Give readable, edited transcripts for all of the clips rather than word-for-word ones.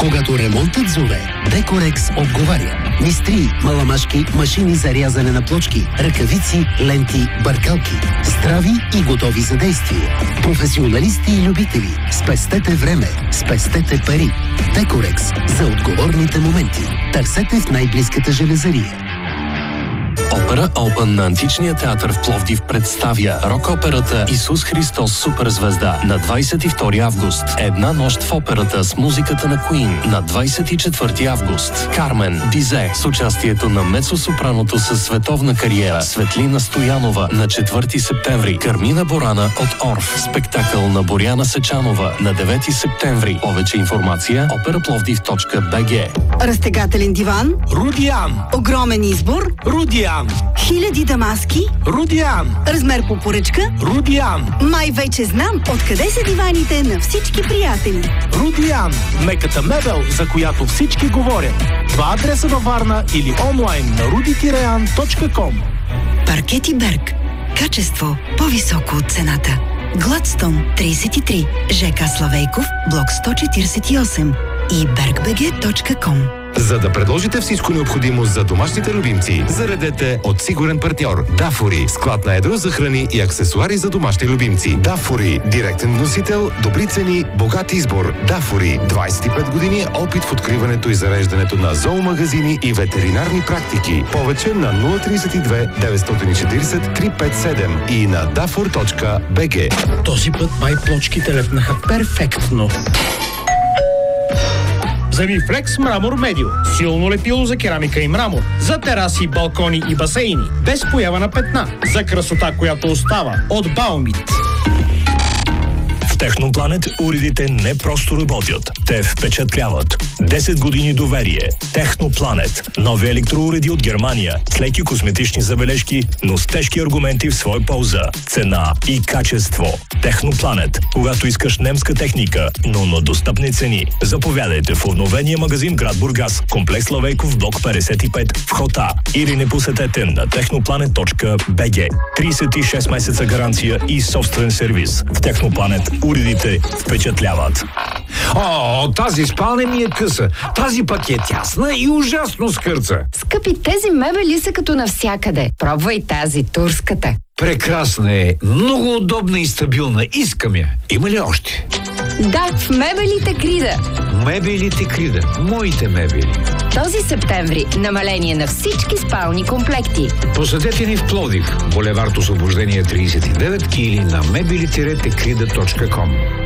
Когато ремонтът зове, Декорекс отговаря. Мистри, маламашки, машини за рязане на плочки, ръкавици, ленти, бъркалки. Здрави и готови за действие. Професионалисти и любители. Спестете време, спестете пари. Декорекс за отговорните моменти. Търсете в най-близката железария. Опера Open на Античния театър в Пловдив представя рок-операта Исус Христос суперзвезда на 22 август. Една нощ в операта с музиката на Queen на 24 август. Кармен, Бизе с участието на мецо-сопраното със световна кариера Светлина Стоянова на 4 септември. Кармина Борана от Орф. Спектакъл на Боряна Сечанова на 9 септември. Повече информация operaplовдив.bg. Разтегателен диван. Рудиан. Огромен избор. Рудиан. Хиляди дамаски. Рудиан. Размер по поръчка. Рудиан. Май вече знам откъде са диваните на всички приятели. Рудиан. Меката мебел, за която всички говорят. Два адреса във Варна или онлайн на rudi-an.com. Паркети Берг. Качество по-високо от цената. Гладстон 33. ЖК Славейков, блок 148 и bergbg.com. За да предложите всичко необходимо за домашните любимци, заредете от сигурен партньор Дафори. Склад на едро за храни и аксесуари за домашни любимци. Дафори. Директен вносител, добри цени, богат избор. Дафори. 25 години опит в откриването и зареждането на зоомагазини и ветеринарни практики. Повече на 032 940 357 и на dafor.bg. Този път май плочките лепнаха перфектно. Замифлекс Мрамор Медио. Силно лепило за керамика и мрамор. За тераси, балкони и басейни. Без поява на петна. За красота, която остава. От Баумит. В Технопланет уредите не просто работят. Те впечатляват. 10 години доверие. Технопланет. Нови електроуреди от Германия. С леки косметични забележки, но с тежки аргументи в своя полза. Цена и качество. Технопланет. Когато искаш немска техника, но на достъпни цени. Заповядайте в обновения магазин град Бургас. Комплекс Славейков, блок 55, вход А. Или не посетете на technoplanet.bg. 36 месеца гаранция и собствен сервис. В Технопланет уредите впечатляват. О, тази спалня ми е къса. Тази пък е тясна и ужасно скърца. Скъпи, тези мебели са като навсякъде. Пробвай тази, турската. Прекрасна е, много удобна и стабилна. Искам я. Има ли още? Да, в мебелите Крида. Мебелите Крида. Моите мебели. Този септември намаление на всички спални комплекти. Посетете ни в Пловдив, булевард Освобождение 39 или на mebeli-tekrida.com.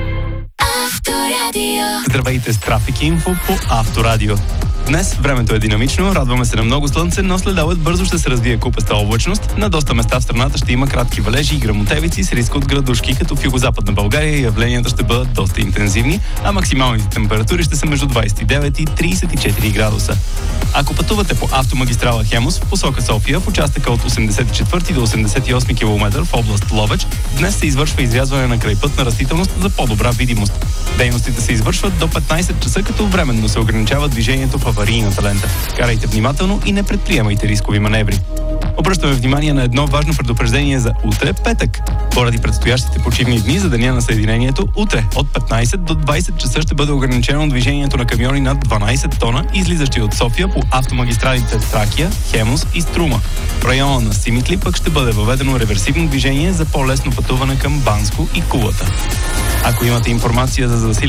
Здравейте с Трафик Инфо по Авторадио. Днес времето е динамично, радваме се на много слънце, но след обед бързо ще се развие купеста облачност. На доста места в страната ще има кратки валежи и гръмотевици с риск от градушки, като в югозападна България явленията ще бъдат доста интензивни, а максималните температури ще са между 29 и 34 градуса. Ако пътувате по автомагистрала Хемус в посока София, в участъка от 84 до 88 км в област Ловеч, днес се извършва изрязване на крайпътна растителност за по-добра видимост. Дейностите се извършват до 15 часа, като временно се ограничава движението в аварийната лента. Карайте внимателно и не предприемайте рискови маневри. Обръщаме внимание на едно важно предупреждение за утре, петък. Поради предстоящите почивни дни за деня на съединението, утре от 15 до 20 часа ще бъде ограничено движението на камиони над 12 тона, излизащи от София по автомагистралите Тракия, Хемус и Струма. В района на Симитли пък ще бъде въведено реверсивно движение за по-лесно пътуване към Банско и Кулата. Ако имате информация за засилен